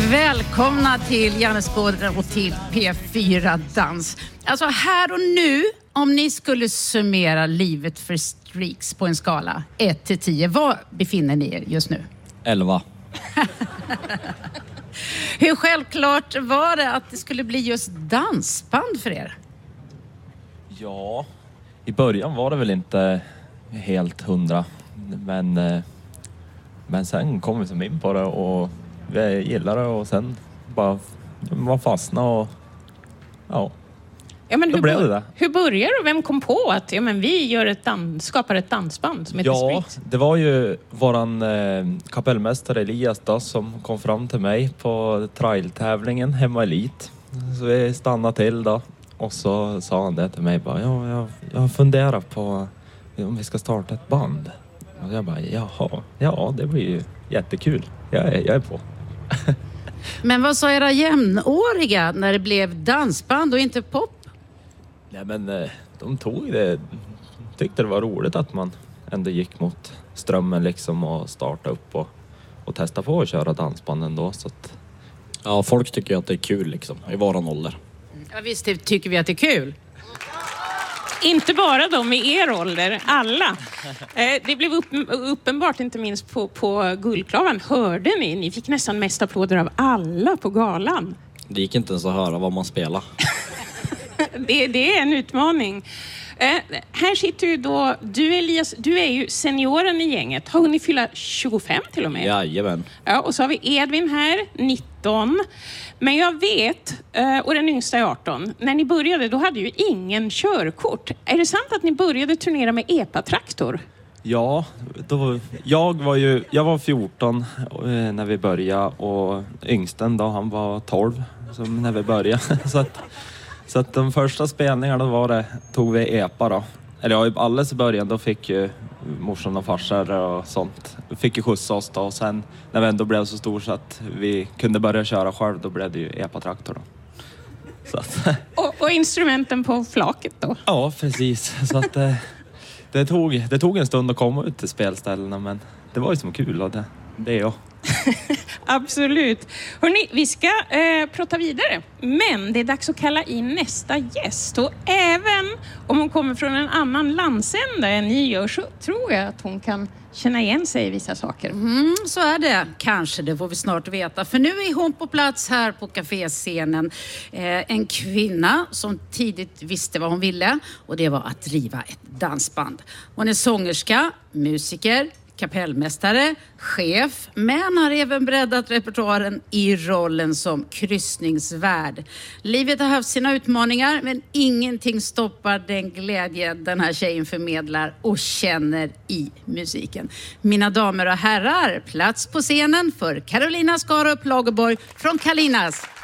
Välkomna till Jannesbåden och till P4 Dans. Alltså här och nu, om ni skulle summera livet för Streaks på en skala 1-10, var befinner ni er just nu? 11. Hur självklart var det att det skulle bli just dansband för er? Ja, i början var det väl inte helt 100. Men sen kom vi som in på det och vi gillade det och sen bara man fastnade och ja. Ja, men då blev det. Hur började och vem kom på att vi skapar ett dansband som heter Streaks? Ja, det var ju våran kapellmästare Elias då, som kom fram till mig på trailtävlingen hemma Elite. Så vi stannade till då och så sa han det till mig bara, jag funderar på om vi ska starta ett band. Och jag bara, ja det blir ju jättekul. Jag är på. Men vad sa era jämnåriga när det blev dansband och inte pop? Nej men de tog det, tyckte det var roligt att man ändå gick mot strömmen liksom och starta upp och testa på att köra dansband ändå. Så att... Ja, folk tycker att det är kul liksom, i våran ålder. Ja visst tycker vi att det är kul. Inte bara de i er ålder, alla. Det blev uppenbart, inte minst på Guldklavan. Hörde ni? Ni fick nästan mest applåder av alla på galan. Det gick inte ens att höra vad man spelar. Det är en utmaning. Här sitter ju då, du Elias, du är ju senioren i gänget. Har ni fylla 25 till och med? Jajamän. Ja, och så har vi Edvin här, 19. Men jag vet, och den yngsta är 18. När ni började, då hade ju ingen körkort. Är det sant att ni började turnera med EPA-traktor? Ja, jag var 14 när vi började och yngsten då, han var 12 när vi började. Så att de första spelningarna tog vi EPA då. Eller ja, alldeles i början då fick ju morsan och farsor och sånt. Fick ju skjutsa oss då och sen när vi ändå blev så stor så att vi kunde börja köra själv, då blev det ju EPA-traktor då. Så att, och instrumenten på flaket då? Ja, precis. Så att det tog en stund att komma ut till spelställena, men det var ju som kul och det är jag. Absolut. Hörrni, vi ska prata vidare. Men det är dags att kalla in nästa gäst. Och även om hon kommer från en annan landsända än ni gör, så tror jag att hon kan känna igen sig i vissa saker. Så är det. Kanske, det får vi snart veta. För nu är hon på plats här på kaféscenen. En kvinna som tidigt visste vad hon ville. Och det var att driva ett dansband. Hon är sångerska, musiker, kapellmästare, chef, men har även breddat repertoaren i rollen som kryssningsvärd. Livet har haft sina utmaningar, men ingenting stoppar den glädje den här tjejen förmedlar och känner i musiken. Mina damer och herrar, plats på scenen för Carolina Skarup Lagerborg från Kalinas.